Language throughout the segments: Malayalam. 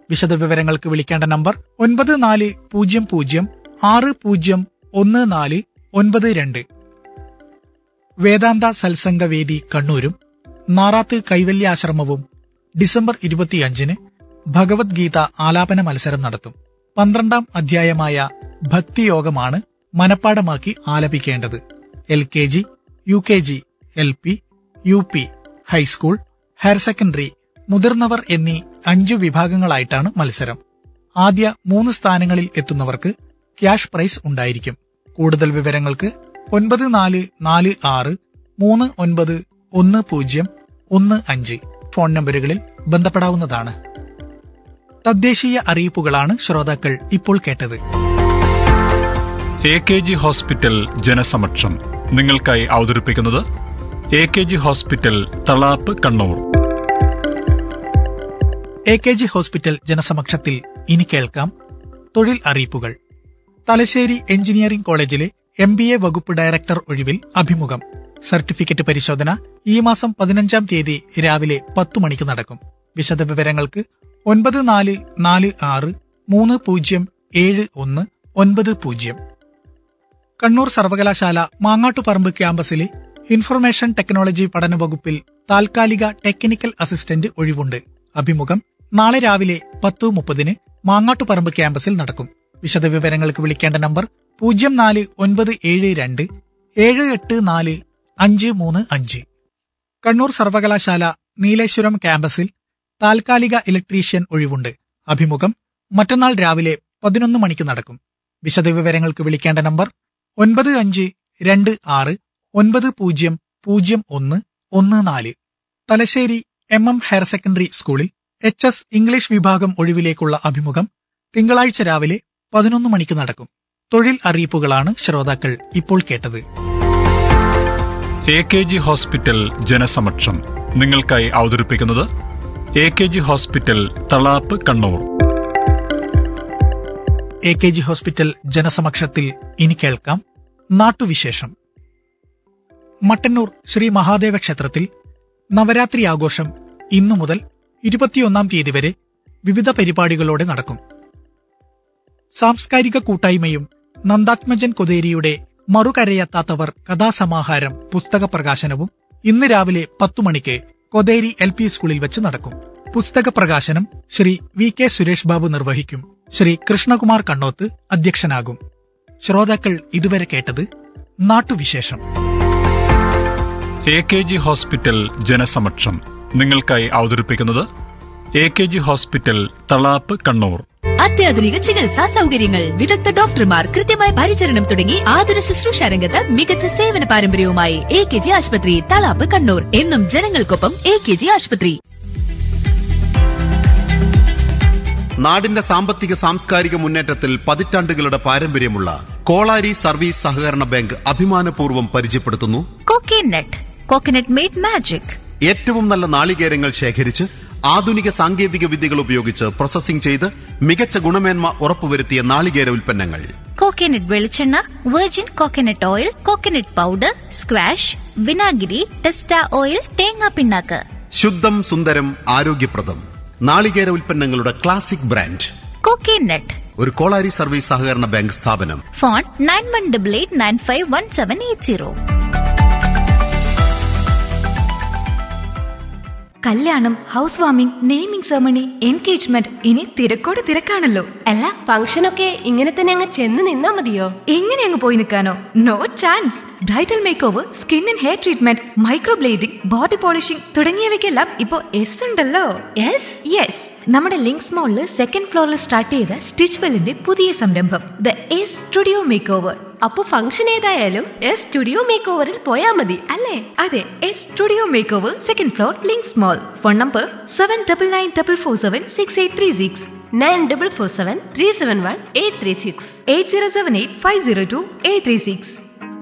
വിശദവിവരങ്ങൾക്ക് വിളിക്കേണ്ട നമ്പർ 9400601492. വേദാന്ത സത്സംഗവേദി കണ്ണൂരും നാറാത്ത് കൈവല്യാശ്രമവും ഡിസംബർ 25-ന് ഭഗവത്ഗീത ആലാപന മത്സരം നടത്തും. 12ാം അധ്യായമായ ഭക്തിയോഗമാണ് മനപ്പാടമാക്കി ആലപിക്കേണ്ടത്. LKG, UKG, LP, UP, high school, higher secondary, മുതിർന്നവർ എന്നീ 5 വിഭാഗങ്ങളായിട്ടാണ് മത്സരം. ആദ്യ 3 സ്ഥാനങ്ങളിൽ എത്തുന്നവർക്ക് ക്യാഷ് പ്രൈസ് ഉണ്ടായിരിക്കും. കൂടുതൽ വിവരങ്ങൾക്ക് 9446391015 ഫോൺ നമ്പറുകളിൽ ബന്ധപ്പെടാവുന്നതാണ്. തദ്ദേശീയ അറിയിപ്പുകളാണ് ശ്രോതാക്കൾ ഇപ്പോൾ കേട്ടത്. AKG ഹോസ്പിറ്റൽ ജനസമക്ഷം നിങ്ങൾക്കായി അവതരിപ്പിക്കുന്നത് AKG hospital Thalap Kannur. AKG hospital ജനസമക്ഷത്തിൽ ഇനി കേൾക്കാം തൊഴിൽ അറിയിപ്പുകൾ. തലശ്ശേരി എഞ്ചിനീയറിംഗ് കോളേജിലെ MBA വകുപ്പ് ഡയറക്ടർ ഒഴിവിൽ അഭിമുഖം. സർട്ടിഫിക്കറ്റ് പരിശോധന ഈ മാസം 15-ാം തീയതി രാവിലെ 10 മണിക്ക് നടക്കും. വിശദവിവരങ്ങൾക്ക് 9446307190. കണ്ണൂർ സർവകലാശാല മാങ്ങാട്ടുപറമ്പ് ക്യാമ്പസിലെ ഇൻഫർമേഷൻ ടെക്നോളജി പഠന വകുപ്പിൽ താൽക്കാലിക ടെക്നിക്കൽ അസിസ്റ്റന്റ് ഒഴിവുണ്ട്. അഭിമുഖം നാളെ രാവിലെ 10:30-ന് മാങ്ങാട്ടുപറമ്പ് ക്യാമ്പസിൽ നടക്കും. വിശദവിവരങ്ങൾക്ക് വിളിക്കേണ്ട നമ്പർ 0492784535. കണ്ണൂർ സർവകലാശാല നീലേശ്വരം ക്യാമ്പസിൽ താൽക്കാലിക ഇലക്ട്രീഷ്യൻ ഒഴിവുണ്ട്. അഭിമുഖം മറ്റന്നാൾ രാവിലെ 11 മണിക്ക് നടക്കും. വിശദവിവരങ്ങൾക്ക് വിളിക്കേണ്ട number 9526900114. Thalassery MM higher secondary സ്കൂളിൽ HS ഇംഗ്ലീഷ് വിഭാഗം ഒഴിവിലേക്കുള്ള അഭിമുഖം തിങ്കളാഴ്ച രാവിലെ 11 മണിക്ക് നടക്കും. തൊഴിൽ അറിയിപ്പുകളാണ് ശ്രോതാക്കൾ ഇപ്പോൾ കേട്ടത്. AKG ഹോസ്പിറ്റൽ ജനസമക്ഷം നിങ്ങൾക്കായി അവതരിപ്പിക്കുന്നത് AKG hospital Thalap Kannur. AKG hospital ജനസമക്ഷത്തിൽ ഇനി കേൾക്കാം നാട്ടുവിശേഷം. മട്ടന്നൂർ ശ്രീ മഹാദേവ ക്ഷേത്രത്തിൽ നവരാത്രി ആഘോഷം ഇന്നു മുതൽ 21-ാം തീയതി വരെ വിവിധ പരിപാടികളോടെ നടക്കും. സാംസ്കാരിക കൂട്ടായ്മയും നന്ദാത്മജൻ കൊതേരിയുടെ മറുകരയെത്താത്തവർ കഥാസമാഹാരം പുസ്തക പ്രകാശനവും ഇന്ന് രാവിലെ 10 മണിക്ക് കൊതേരി LP സ്കൂളിൽ വെച്ച് നടക്കും. പുസ്തക പ്രകാശനം ശ്രീ VK സുരേഷ് ബാബു നിർവഹിക്കും. ശ്രീ കൃഷ്ണകുമാർ കണ്ണോത്ത് അധ്യക്ഷനാകും. ശ്രോതാക്കൾ ഇതുവരെ കേട്ടത് നാട്ടുവിശേഷം. AKG ഹോസ്പിറ്റൽ ജനസമക്ഷം നിങ്ങൾക്കായി അവതരിപ്പിക്കുന്നത് AKG ഹോസ്പിറ്റൽ തളാപ്പ് കണ്ണൂർ. അത്യാധുനിക ചികിത്സാ സൗകര്യങ്ങൾ, വിദഗ്ധ ഡോക്ടർമാർ, കൃത്യമായ പരിചരണം തുടങ്ങി ആതുര ശുശ്രൂഷ രംഗത്ത് മികച്ച സേവന പാരമ്പര്യവുമായി AKG ആശുപത്രി തളാപ്പ് കണ്ണൂർ. എന്നും ജനങ്ങൾക്കൊപ്പം AKG ആശുപത്രി. നാടിന്റെ സാമ്പത്തിക സാംസ്കാരിക മുന്നേറ്റത്തിൽ പതിറ്റാണ്ടുകളുടെ പാരമ്പര്യമുള്ള കോളാരി സർവീസ് സഹകരണ ബാങ്ക് അഭിമാനപൂർവ്വം പരിചയപ്പെടുത്തുന്നു കോക്കനട്ട് മെയ്ഡ് മാജിക്. ഏറ്റവും നല്ല നാളികേരങ്ങൾ ശേഖരിച്ച് ആധുനിക സാങ്കേതിക വിദ്യകൾ ഉപയോഗിച്ച് പ്രോസസിംഗ് ചെയ്ത് മികച്ച ഗുണമേന്മ ഉറപ്പുവരുത്തിയ നാളികേര ഉൽപ്പന്നങ്ങൾ. കോക്കനട്ട് വെളിച്ചെണ്ണ, virgin coconut oil, coconut powder, squash, വിനാഗിരി, ടെസ്റ്റ ഓയിൽ, തേങ്ങാ പിണ്ണാക്ക്. ശുദ്ധം, സുന്ദരം, ആരോഗ്യപ്രദം നാളികേര ഉൽപ്പന്നങ്ങളുടെ ക്ലാസിക് ബ്രാൻഡ് കോക്കനട്ട്. ഒരു കോളാരി സർവീസ് സഹകരണ ബാങ്ക് സ്ഥാപനം. ഫോൺ 9188951780. കല്യാണം, house warming, naming ceremony, engagement, ഇനി തിരക്കോട് തിരക്കാണല്ലോ. അല്ല, ഫംഗ്ഷനൊക്കെ ഇങ്ങനെ തന്നെ അങ്ങ് ചെന്ന് നിന്നാ മതിയോ? എങ്ങനെ അങ്ങ് പോയി നിൽക്കാനോ? No chance. Bridal make over, skin and hair treatment, microblading, body polishing തുടങ്ങിയവയ്ക്കെല്ലാം ഇപ്പോ എസ് ഉണ്ടല്ലോ. യെസ്, നമ്മുടെ ലിങ്ക്സ് മോളില് 2nd ഫ്ലോറിൽ സ്റ്റാർട്ട് ചെയ്ത സ്റ്റിച്ച്വെല്ലിന്റെ പുതിയ സംരംഭം the S studio make over. അപ്പൊ ഫംഗ്ഷൻ ഏതായാലും എസ് സ്റ്റുഡിയോ മേക്ക് ഓവറിൽ പോയാ മതി അല്ലേ? അതെ, S studio make over, 2nd floor, links മോൾ. Phone number 7994476836, 9447371836, 8078502836.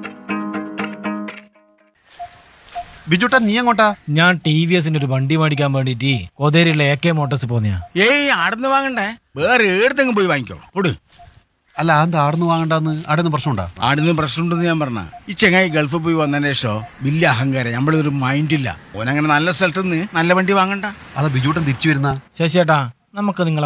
ബിജുട്ടാ, നീ എങ്ങോട്ടാ? ഞാൻ TVS ഒരു വണ്ടി മേടിക്കാൻ വേണ്ടിട്ട് കോതേരിയിലെ AK മോട്ടോഴ്സ് പോന്നെയാ. ആടുന്ന് വാങ്ങണ്ടേ, വേറെ ഏടത്തെങ്കിലും പോയി വാങ്ങിക്കോ. ഓട്. അല്ല, എന്താ ആടുന്ന് വാങ്ങണ്ടെന്ന്? ആടുന്ന് പ്രശ്നമുണ്ടാ? ആടുന്ന് പ്രശ്നമുണ്ടെന്ന് ഞാൻ പറഞ്ഞ. ഈ ചെങ്ങായി ഗൾഫിൽ പോയി വന്നതിന് ശേഷം വലിയ അഹങ്കാരം, നമ്മളൊരു മൈൻഡില്ല. ഓനങ്ങനെ നല്ല സ്ഥലത്ത് നിന്ന് നല്ല വണ്ടി വാങ്ങണ്ട. അതാ ബിജുട്ടൻ തിരിച്ചു വരുന്ന. ശശിയേട്ടാ, നമുക്ക് നിങ്ങളെ